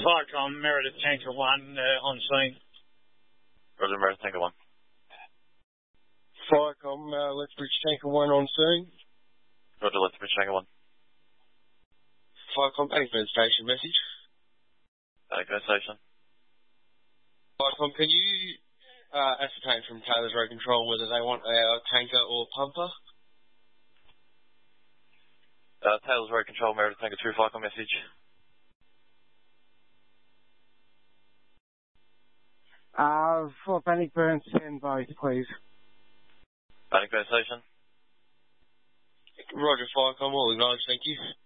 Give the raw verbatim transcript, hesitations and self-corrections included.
Firecom, Meredith Tanker one uh, on scene. Roger, Meredith Tanker one. Firecom, uh, Lethbridge Tanker one on scene. Roger, Lethbridge Tanker one. Firecom, Bannockburn Station, message. Bannockburn Station. Firecom, can you uh, ascertain from Taylor's Road Control whether they want our tanker or pumper? Uh, Taylor's Road Control, Meredith Tanker two, Firecom message. Uh, for Bannockburn, send both, please. Bannockburn Station. Roger, Firecom, all acknowledged, thank you.